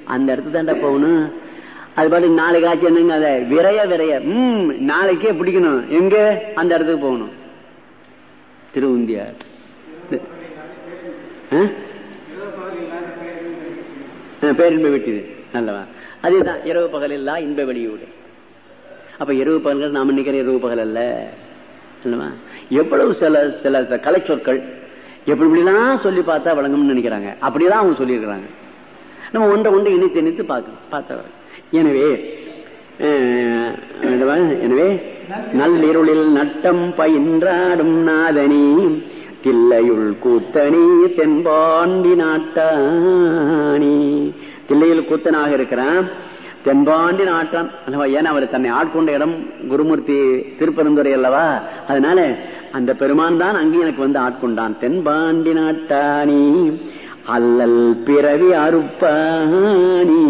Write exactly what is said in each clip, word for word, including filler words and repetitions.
அந்த இடத்துல தாண்டா போகணும். அது பாட்டு நாளைக்கு ஆச்சு என்னங்க, அதை விரைய விரைய உம் நாளைக்கே பிடிக்கணும். எங்க அந்த இடத்துக்கு போகணும். திருவுந்தியார் பேரின்ப வெட்டிது நல்லவா. அதுதான் இரவு பகல் இல்லா இன்ப வெளியோடு. அப்ப இரவு பகல்கள் நாம நினைக்கிற இரவு பகல் அல்ல அல்லவா. எவ்வளவு சில சில கலை சொற்கள் எப்படி இப்படிலாம் சொல்லி பார்த்தா வழங்கும்னு நினைக்கிறாங்க. அப்படிதான் அவங்க சொல்லியிருக்கிறாங்க. நம்ம ஒன்றை ஒன்று இணைத்து இணைத்து பார்க்கணும் பார்த்தவரை. எனவே எனவே நல்லிருளில் நட்டம் பயின்றாடும் நாதனி தில்லையுள் கூத்தனி தென்பாண்டி நாட்டானி. தில்லையில் கூத்தனாக இருக்கிறான், தென்பாண்டி நாட்டான் அல்லவா. ஏன்னா அவர் தன்னை ஆட்கொண்ட இடம் குருமூர்த்தி திருப்பரந்துரை அல்லவா. அதனால அந்த பெருமான் தான் அங்கே எனக்கு வந்து ஆட்கொண்டான். தென்பாண்டி நாட்டானி அல்லல் பிறவி அறுப்பானி.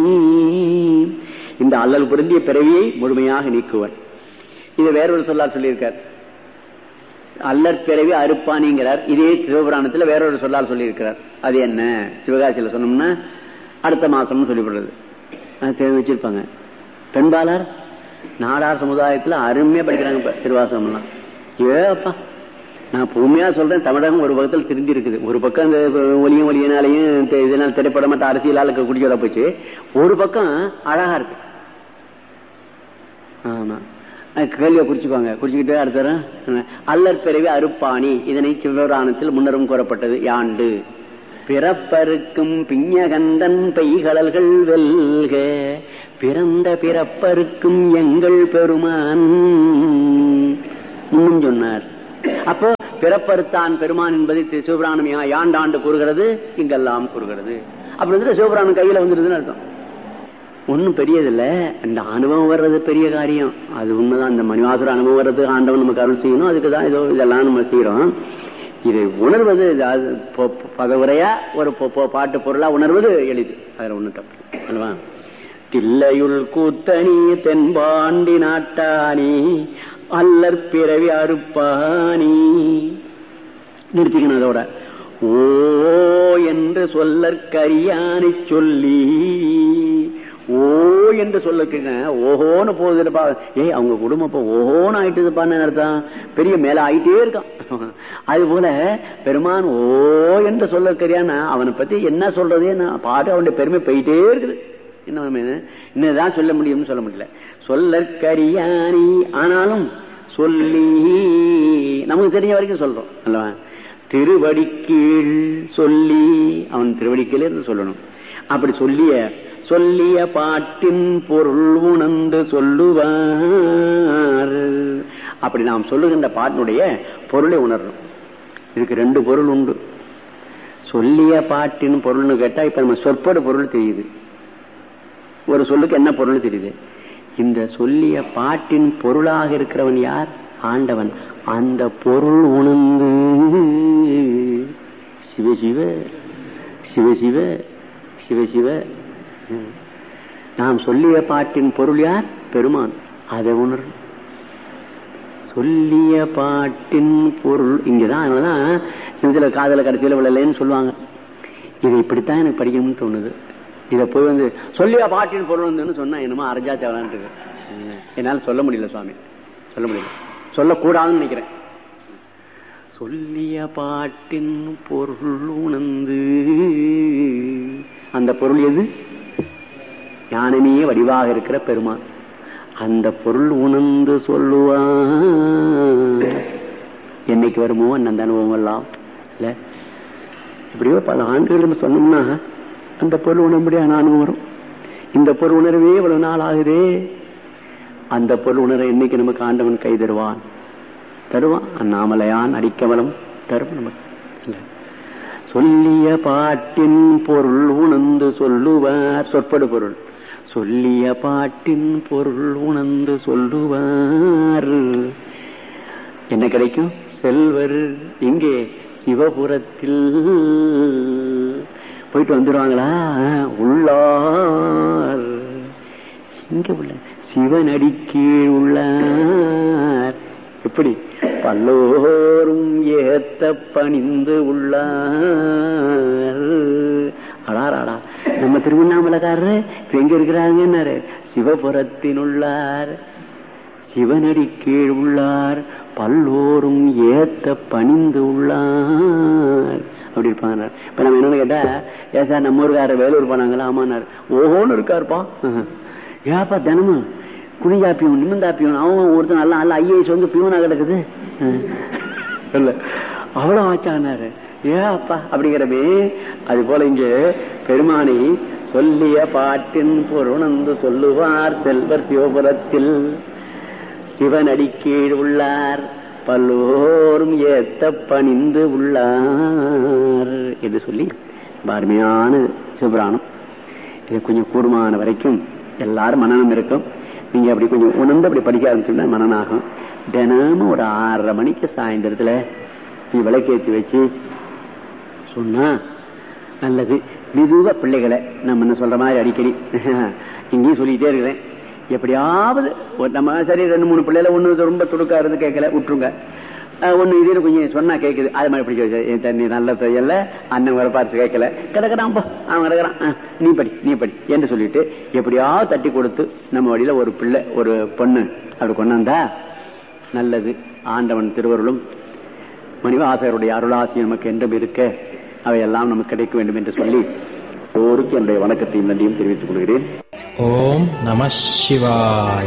இந்த அல்லல் பொருந்திய பிறவியை முழுமையாக நீக்குவன். இது வேறொரு சொல்லால் சொல்லியிருக்கார். அல்லற் பிறவி அறுப்பானிங்கிறார். இதே சிவபுராணத்தில் வேறொரு சொல்லால் சொல்லியிருக்கிறார். அது என்ன சிவகாசியில் சொன்னோம்னா அடுத்த மாசம்னு சொல்லிவிடுறது. தெரிஞ்சு வச்சிருப்பாங்க. பெண்பாளர் நாடார் சமுதாயத்தில் அருமையா படிக்கிறாங்க திருவாசகம் எல்லாம். ஏப்பா நான் பொறுமையா சொல்றேன், தமிழகம் ஒரு பக்கத்தில் திருந்தி இருக்குது. ஒரு பக்கம் இந்த ஒலியும் ஒலியினாலையும் இதனால திரைப்பட மற்ற அரசியலால் குடிச்சோட போச்சு. ஒரு பக்கம் அழகா இருக்கு. ஆமா கேள்வியை குறிச்சுக்குவாங்க. குறிச்சுக்கிட்டு அடுத்த அல்லற் பிறவி அறுப்பாணி. இதனை சிவபுராணத்தில் முன்னரும் கூறப்பட்டது. யாண்டு பிறப்பருக்கும் பிஞகண்டன் பெய்கடல்கள் வெல்க பிறந்த பிறப்பருக்கும் எங்கள் பெருமான் முன்னும் சொன்னார். அப்போ பிறப்பறுத்தான் பெருமான் என்பதை சிவபுராணம் யாண்டாண்டு கூறுகிறது, இங்கெல்லாம் கூறுகிறது. அப்படி வந்துட்டு சிவபுராணம் கையில வந்துருதுன்னு அர்த்தம். ஒன்னும் பெரியதில்ல. இந்த அனுபவம் வர்றது பெரிய காரியம். அது உண்மைதான். இந்த மணிவாசுர அனுபவம் வர்றது ஆண்டவன் நமக்கு அருள் செய்யணும். அதுக்குதான் இதோ இதெல்லாம் நம்ம செய்யறோம். இதை உணர்வது பதவுரையா ஒரு பாட்டு பொருளா உணர்வது எளிது. அதுல ஒண்ணு தப்பு அல்லவா. தில்லையுள் கூத்தனி தென்பாண்டி நாட்டானி அல்லற் பிறவி அறுப்பானி. நிறுத்திக்கணும் அதோட. ஓ என்று சொல்லற்கரியானை சொல்லி, ஓ என்று சொல்ல ஓஹோன்னு போகுதுப்பா. ஏய் அவங்க குடும்பம் இப்ப ஓஹோன்னு ஆயிட்டுதுப்பான்னு அர்த்தம். பெரிய மேல ஆயிட்டே இருக்கான். அது போல பெருமான் ஓ என்று சொல்லற்கரியானா அவனை பத்தி என்ன சொல்றது, பாட்டு அவனுடைய பெருமை போயிட்டே இருக்குது. என்ன என்னதான் சொல்ல முடியும்னு சொல்ல முடியல. சொல்லற்கரியானி ஆனாலும் சொல்லி நமக்கு தெரிஞ்ச வரைக்கும் சொல்றோம் அல்லவா. திருவடிக்கீழ் சொல்லி அவன் திருவடிக்கீழே இருந்து சொல்லணும். அப்படி சொல்லிய சொல்லிய பாட்டின் பொருள் உணர்ந்து சொல்லுவார். அப்படி நாம் சொல்லுகின்ற பாட்டினுடைய பொருளை உணரணும். இதுக்கு ரெண்டு பொருள் உண்டு. சொல்லிய பாட்டின் பொருள்னு கேட்டா இப்ப நம்ம சொற்படு பொருள் தெரியுது. ஒரு சொல்லுக்கு என்ன பொருள் தெரியுது. இந்த சொல்லிய பாட்டின் பொருளாக இருக்கிறவன் யார்? ஆண்டவன். அந்த பொருள் உணர்ந்து சிவசிவ சிவசிவ சிவசிவ. நாம் சொல்லிய பாட்டின் பொருள் யார்? பெருமான். அதை உணர். சொல்லிய பாட்டின் பொருள் இங்கதான். அதனாலதான் சில காதல கடைசியில விழலன்னு சொல்லுவாங்க. இதை இப்படித்தான் எனக்கு படிக்கணும்னு தோணுது. இதை போய் வந்து சொல்லிய பாட்டின் பொருள் வந்துன்னு சொன்னா என்னமோ அரஞ்சா தேவலான்ட்டு இருக்கு. என்னால சொல்ல முடியல சுவாமி, சொல்ல முடியல, சொல்லக்கூடாதுன்னு நினைக்கிறேன். சொல்லிய பாட்டின் பொருள் உணர்ந்து, அந்த பொருள் எது? ஞானமே வடிவாக இருக்கிற பெருமான். அந்த பொருள் உணர்ந்து சொல்லுவான். என்னைக்கு வருமோ அந்த அனுபவம் எல்லாம் இல்ல. இப்படியோ பல ஆண்டுகள் நம்ம சொன்னோம்னா அந்த பொருள் உணர்வுடைய அனுபவம் வரும். இந்த பொருள் உணர்வே இவ்வளவு நாள் ஆகுதே. அந்த பொருள் உணர என்னைக்கு நமக்கு ஆண்டவன் கை தருவான், தருவான். அண்ணாமலையான் அடிக்கவலம் தரும் நமக்கு. சொல்லிய பாட்டின் பொருள் உணர்ந்து சொல்லுவார். சொற்படு பொருள். சொல்லிய பாட்டின் பொருள் உணர்ந்து சொல்லுவார். என்ன கிடைக்கும்? செல்வர் இங்கே சிவபுரத்தில் போயிட்டு வந்துருவாங்களா? உள்ளார் இங்க உள்ள சிவனடிக்கீழ் உள்ளார். எப்படி? பல்லோரும் ஏத்த பணிந்து உள்ளார். அடாராடா, நம்ம திருவண்ணாமலைக்காரரு எங்க இருக்கிறாங்கன்னாரு, சிவபுரத்தினுள்ளார் சிவனடி கீழ் உள்ளார் பல்லோரும் ஏத்த பணிந்து உள்ளார் அப்படி இருப்பாங்க. இப்ப நம்ம என்னன்னு கேட்டா, ஏன் சார் நம்ம ஊருக்கார வேலூர் போனாங்களா? ஆமானாரு. ஓஹோன்னு இருக்காருப்பா. ஏப்பா தினமும் குனிஞ்சா பியூன் நிமிந்தா பியூன் அவன் ஒருத்தர் நல்லா நல்ல ஐஏஎஸ் வந்து பியூனா கிடக்குது இல்ல அவ்வளவு ஆச்சானாரு. ஏன் அப்பா அப்படிங்கிறமே. அது போல இங்க பெருமானை சொல்லிய பாட்டின் பொருணந்து சொல்லுவார் செல்வர் சிவபுரத்தில் சிவனடி கீழ் உள்ளார் பல்லோரும் ஏத்த பணிந்து உள்ளார் என்று சொல்லி அருமையான சிவபுராணம். இது கொஞ்சம் கூர்மான வரைக்கும் எல்லாரும் மனநம் இருக்கும். நீங்க அப்படி கொஞ்சம் உணர்ந்து அப்படி படிக்க ஆரம்பிச்சோம்னா மனநாகும். தினமும் ஒரு ஆறரை மணிக்கு சாயந்தரத்துல நீ விளக்கேற்றி வச்சு சொன்னா நல்லது. மெதுவா பிள்ளைகளை நம்ம என்ன சொல்ற மாதிரி அடிக்கடி இங்கேயும் சொல்லிட்டே இருக்கிறேன். எப்படியாவது நம்ம சரி ரெண்டு மூணு பிள்ளைல ஒண்ணு ரொம்ப துடுக்கா இருந்து கேட்கல விட்டுருங்க, ஒண்ணு இது கொஞ்சம் சொன்னா கேட்குது, அது மாதிரி பிடிக்க வச்சு தண்ணி நல்ல தையல்ல அண்ணன் வர பார்த்து கேட்கல கிடக்குறான் போ அவன் கிடக்குறான் நீ படி நீ படி என்று சொல்லிட்டு எப்படியாவது தட்டி கொடுத்து நம்ம வழியில ஒரு பிள்ளை ஒரு பொண்ணு அப்படி கொண்டாந்தா நல்லது. ஆண்டவன் திருவருளும் மணிவாசகருடைய அருளாசி நமக்கு என்றும் இருக்க அவையெல்லாம் நமக்கு கிடைக்க வேண்டும் என்று சொல்லி எல்லோருக்கும் என்னுடைய வணக்கத்தையும் நன்றியும் தெரிவித்துக் கொள்கிறேன். ஓம் நம சிவாய.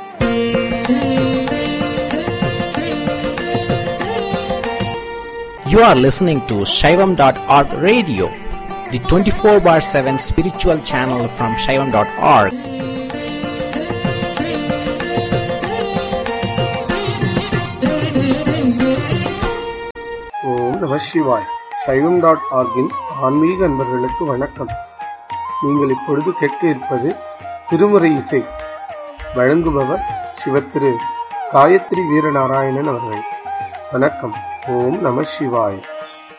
You are listening to Shaivam dot org radio, the twenty-four bar seven spiritual channel from Shaivam dot org. ஓம் நம சிவாய். சைவம் டாட் ஆர்கின் ஆன்மீக அன்பர்களுக்கு வணக்கம். நீங்கள் இப்பொழுது கேட்க இருப்பது திருமுறை இசை. வழங்குபவர் சிவத்திரு காயத்ரி வீரநாராயணன் அவர்கள். வணக்கம். ஓம் நம சிவாய்.